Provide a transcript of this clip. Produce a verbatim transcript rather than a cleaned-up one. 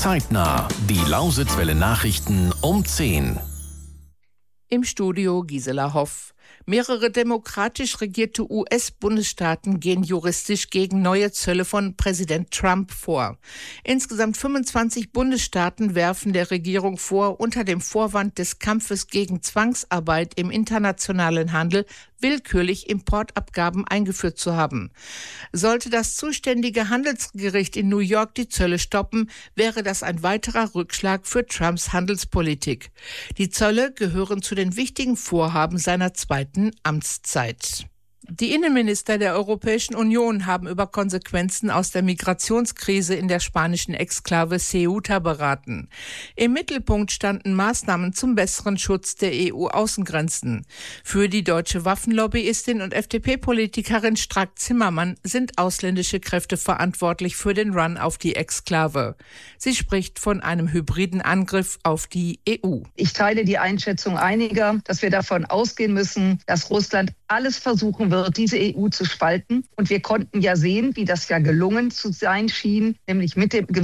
Zeitnah, die Lausitzwelle Nachrichten um zehn. Im Studio Gisela Hoff. Mehrere demokratisch regierte U S-Bundesstaaten gehen juristisch gegen neue Zölle von Präsident Trump vor. Insgesamt fünfundzwanzig Bundesstaaten werfen der Regierung vor, unter dem Vorwand des Kampfes gegen Zwangsarbeit im internationalen Handel willkürlich Importabgaben eingeführt zu haben. Sollte das zuständige Handelsgericht in New York die Zölle stoppen, wäre das ein weiterer Rückschlag für Trumps Handelspolitik. Die Zölle gehören zu den wichtigen Vorhaben seiner zweiten Amtszeit. Die Innenminister der Europäischen Union haben über Konsequenzen aus der Migrationskrise in der spanischen Exklave Ceuta beraten. Im Mittelpunkt standen Maßnahmen zum besseren Schutz der E U-Außengrenzen. Für die deutsche Waffenlobbyistin und F D P-Politikerin Strack-Zimmermann sind ausländische Kräfte verantwortlich für den Run auf die Exklave. Sie spricht von einem hybriden Angriff auf die E U. Ich teile die Einschätzung einiger, dass wir davon ausgehen müssen, dass Russland alles versuchen wird, diese E U zu spalten. Und wir konnten ja sehen, wie das ja gelungen zu sein schien, nämlich mit dem